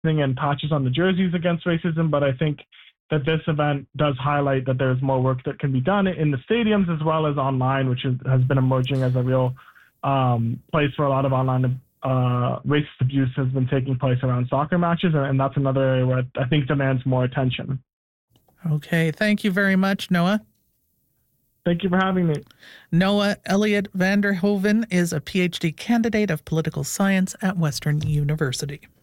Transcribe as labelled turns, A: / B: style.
A: and patches on the jerseys against racism, but I think that this event does highlight that there's more work that can be done in the stadiums as well as online, which has been emerging as a real place where a lot of online racist abuse has been taking place around soccer matches, and that's another area where I think demands more attention.
B: Okay, thank you very much, Noah.
A: Thank you for having me.
B: Noah Elliott Vanderhoven is a PhD candidate of political science at Western University.